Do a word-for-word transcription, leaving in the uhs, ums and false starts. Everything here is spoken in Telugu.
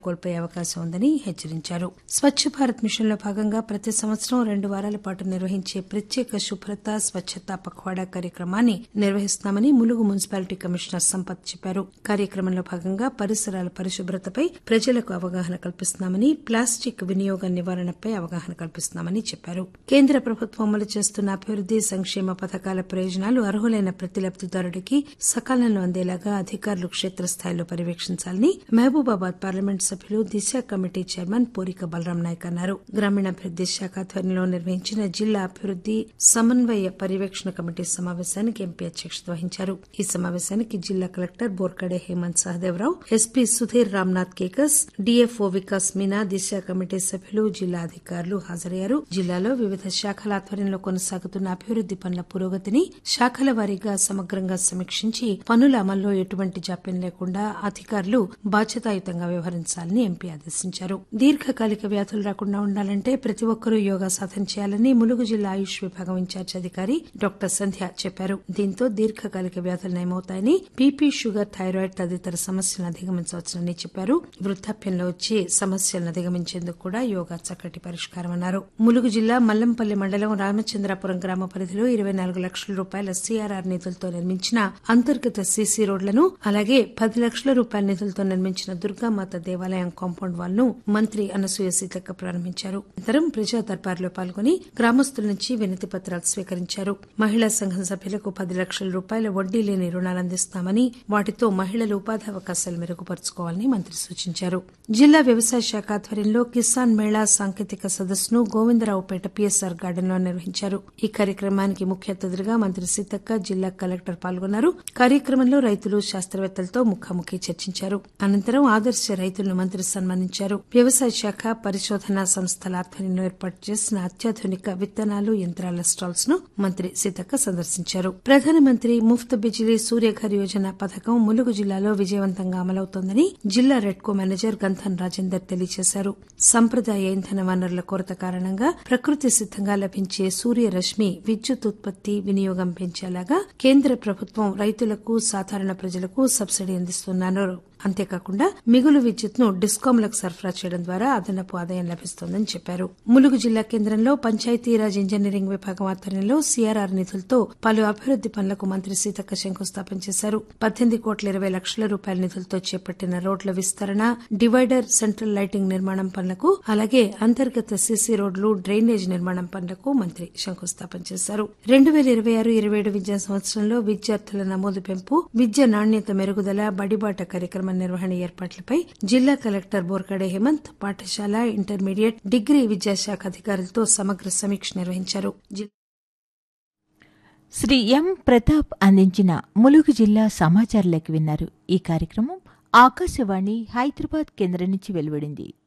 కోల్పోయే అవకాశం ఉందని హెచ్చరించారు. స్వచ్ఛ భారత్ మిషన్ లో భాగంగా ప్రతి సంవత్సరం రెండు వారాల పాటు నిర్వహించే ప్రత్యేక శుభ్రత స్వచ్ఛతా పఖ్వాడా కార్యక్రమాన్ని నిర్వహిస్తున్నామని ములుగు మున్సిపాలిటీ కమిషనర్ సంపత్ చెప్పారు. కార్యక్రమంలో భాగంగా పరిసరాల పరిశుభ్రతపై ప్రజలకు అవగాహన కల్పిస్తున్నామని, ప్లాస్టిక్ వినియోగం నివారణపై అవగాహన కల్పిస్తున్నామని చెప్పారు. కేంద్ర ప్రభుత్వం అమలు చేస్తున్న అభివృద్ది సంక్షేమ పథకాల ప్రయోజనాలు అర్హులైన ప్రతి లబ్దిదారుడికి సకాలంలో అందేలాగా అధికారులు క్షేత్రస్థాయిలో పర్యవేక్షించాలని మహబూబాబాద్ పార్లమెంట్ సభ్యులు దిశ కమిటీ చైర్మన్ పూరిక బలరాం నాయక్ అన్నారు. గ్రామీణాభివృద్ది శాఖ ఆధ్వర్యంలో నిర్వహించిన జిల్లా అభివృద్ది సమన్వయ పర్యవేక్షణ కమిటీ సమావేశానికి ఎంపీ అధ్యక్షత వహించారు. ఈ సమావేశానికి జిల్లా collector Borkade Hemant Sahadevrao, SP Sudheer Ramnath కేకస్, DFO Vikas Meena, దిశ కమిటీ సభ్యులు, జిల్లా అధికారులు హాజరయ్యారు. జిల్లాలో వివిధ శాఖల ఆధ్వర్యంలో కొనసాగుతున్న అభివృద్ది పనుల పురోగతిని శాఖల వారీగా సమగ్రంగా సమీక్షించి పనుల అమల్లో ఎటువంటి జాప్యం లేకుండా అధికారులు బాధ్యతాయుతంగా వ్యవహరించాలని ఎంపీ ఆదేశించారు. దీర్ఘకాలిక వ్యాధులు రాకుండా ఉండాలంటే ప్రతి ఒక్కరూ యోగా సాధన చేయాలని ములుగు జిల్లా ఆయుష్ విభాగం ఇన్ఛార్జి అధికారి డాక్టర్ సంధ్య చెప్పారు. దీంతో దీర్ఘకాలిక వ్యాధులు నయమవుతాయని, బీపీ, షుగర్, థైరాయిడ్ తదితర సమస్యలను అధిగమించవచ్చునని చెప్పారు. వృద్దాప్యంలో వచ్చే సమస్యలను అధిగమించేందుకు కూడా యోగా చక్కటి పరిష్కారమన్నారు. ములుగు జిల్లా మల్లంపల్లి మండలం రామచంద్రాపురం గ్రామ పరిధిలో ఇరవై నాలుగు లక్షల రూపాయల సీఆర్ఆర్ నిధులతో నిర్మించిన అంతర్గత సీసీ రోడ్లను, అలాగే పది లక్షల రూపాయల నిధులతో నిర్మించిన దుర్గామాత దేవాలయం కాంపౌండ్ వాల్ ను మంత్రి అనసూయ సీతక్క ప్రారంభించారు. అనంతరం ప్రజా దర్బార్లో పాల్గొని గ్రామస్తుల నుంచి వినతి పత్రాలు స్వీకరించారు. మహిళా సంఘం సభ్యులకు పది లక్షల రూపాయల వడ్డీ లేని రుణాలు అందిస్తామని, వాటితో మహిళలు ఉపాధి అవకాశాలు మెరుగుపరుచుకోవాలని మంత్రి సూచించారు. జిల్లా వ్యవసాయ శాఖ ఆధ్వర్యంలో కిసాన్ మేళా సాంకేతిక సదస్సును గోవిందరావుపేట పీఎస్ఆర్ గార్డెన్ లో నిర్వహించారు. ఈ కార్యక్రమానికి ముఖ్య అతిథిగా మంత్రి సీతక్క, జిల్లా కలెక్టర్ పాల్గొన్నారు. కార్యక్రమంలో రైతులు, శాస్త్రవేత్తలతో ముఖాముఖి చర్చించారు. అనంతరం ఆదర్శ రైతులను మంత్రి సన్మానించారు. వ్యవసాయ శాఖ పరిశోధనా సంస్థల ఆధ్వర్యంలో ఏర్పాటు చేసిన అత్యాధునిక విత్తనాలు, యంత్రాల స్టాల్స్ ను మంత్రి సీతక్క సందర్శించారు. ప్రధానమంత్రి ముఫ్త్ బిజిలీ సూర్యఘర్ యోజన పథకం ములుగు జిల్లాలో విజయవంతంగా అమలవుతోందని జిల్లా రెడ్కో మేనేజర్ గంధన్ రాజేందర్ తెలియజేశారు. సంప్రదాయ ఇంధన వనరుల కొరత కారణంగా ప్రకృతి సిద్దంగా లభించే సూర్యరశ్మి విద్యుత్ ఉత్పత్తి వినియోగం పెంచేలాగా కేంద్ర ప్రభుత్వం రైతులకు, సాధారణ ప్రజలకు సబ్సిడీ అందిస్తున్నారు. అంతేకాకుండా మిగులు విద్యుత్ ను డిస్కాంలకు సరఫరా చేయడం ద్వారా అదనపు ఆదాయం లభిస్తోందని చెప్పారు. ములుగు జిల్లా కేంద్రంలో పంచాయతీరాజ్ ఇంజనీరింగ్ విభాగం ఆధ్వర్యంలో సీఆర్ఆర్ నిధులతో పలు అభివృద్ది పనులకు మంత్రి సీతక్క శంకుస్థాపన చేశారు. పద్దెనిమిది కోట్ల ఇరవై లక్షల రూపాయల నిధులతో చేపట్టిన రోడ్ల విస్తరణ, డివైడర్, సెంట్రల్ లైటింగ్ నిర్మాణం పనులకు, అలాగే అంతర్గత సీసీ రోడ్లు, డ్రైనేజ్ నిర్మాణం పనులకు మంత్రి శంకుస్థాపన చేశారు. రెండు వేల ఇరవై ఆరు ఇరవై ఏడు విద్యా సంవత్సరంలో విద్యార్థుల నమోదు పెంపు, విద్య నాణ్యత మెరుగుదల, బడిబాట కార్యక్రమం నిర్వహణ ఏర్పాట్లపై జిల్లా కలెక్టర్ బోర్కడే హేమంత్ పాఠశాల, ఇంటర్మీడియట్, డిగ్రీ విద్యాశాఖ అధికారులతో సమగ్ర సమీక్ష నిర్వహించారు. శ్రీ ఎం ప్రతాప్ అందించిన ములుగు జిల్లా సమాచార లేఖ విన్నారు. ఈ కార్యక్రమం ఆకాశవాణి హైదరాబాద్ కేంద్రం నుంచి వెలువడింది.